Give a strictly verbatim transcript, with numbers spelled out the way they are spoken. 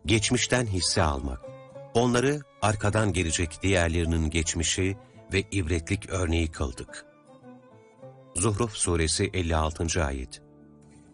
Geçmişten hisse almak. Onları arkadan gelecek diğerlerinin geçmişi ve ibretlik örneği kıldık. Zuhruf Suresi elli altıncı. Ayet.